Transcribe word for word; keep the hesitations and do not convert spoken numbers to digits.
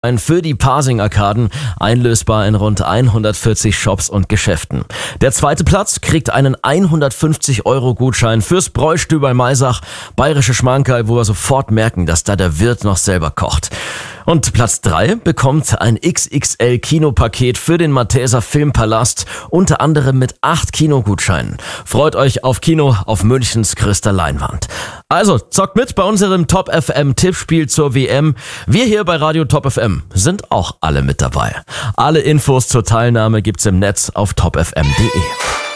Für die Parsing-Arkaden, einlösbar in rund hundertvierzig Shops und Geschäften. Der zweite Platz kriegt einen hundertfünfzig Euro Gutschein fürs Bräustü bei Maisach, bayerische Schmankerl, wo wir sofort merken, dass da der Wirt noch selber kocht. Und Platz drei bekommt ein X X L-Kinopaket für den Malteser Filmpalast, unter anderem mit acht Kinogutscheinen. Freut euch auf Kino auf Münchens größter Leinwand. Also, zockt mit bei unserem Top F M-Tippspiel zur W M. Wir hier bei Radio Top F M sind auch alle mit dabei. Alle Infos zur Teilnahme gibt's im Netz auf top f m punkt d e.